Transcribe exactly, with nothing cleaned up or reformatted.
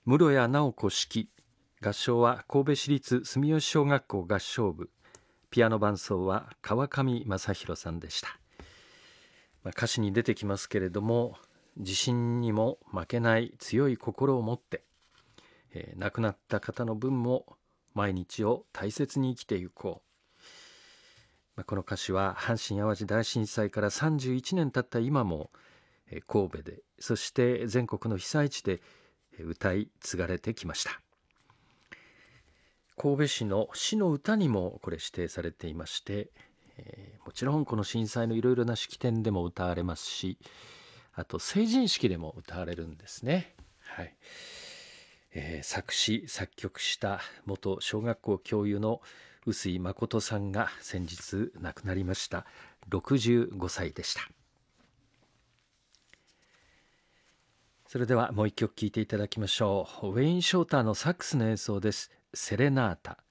室谷直子指揮、合唱は神戸市立住吉小学校合唱部、ピアノ伴奏は川上正弘さんでした。まあ、歌詞に出てきますけれども、地震にも負けない強い心を持って、えー、亡くなった方の分も毎日を大切に生きていこう。まあ、この歌詞は阪神・淡路大震災からさんじゅういちねん経った今も、えー、神戸で、そして全国の被災地で歌い継がれてきました。神戸市の市の歌にもこれ指定されていまして、えー、もちろんこの震災のいろいろな式典でも歌われますし、あと成人式でも歌われるんですね。はい。えー、作詞作曲した元小学校教諭の臼井誠さんが先日亡くなりました。ろくじゅうごさいでした。それではもう一曲聴いていただきましょう。ウェイン・ショーターのサックスの演奏です。セレナータ。